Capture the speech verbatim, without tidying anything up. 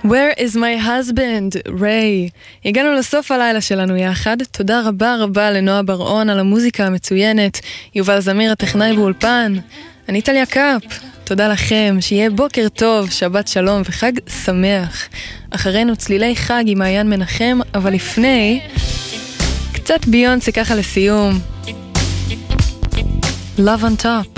Where is my husband? ריי. הגענו לסוף הלילה שלנו יחד. תודה רבה רבה לנועה בר-און על המוזיקה המצוינת. יובל זמיר הטכנאי באולפן. אני טליה קאפ. תודה לכם. שיהיה בוקר טוב, שבת שלום וחג שמח. אחרינו צלילי חג עם מעיין מנחם, אבל לפני קצת ביונסה ככה לסיום. Love on top.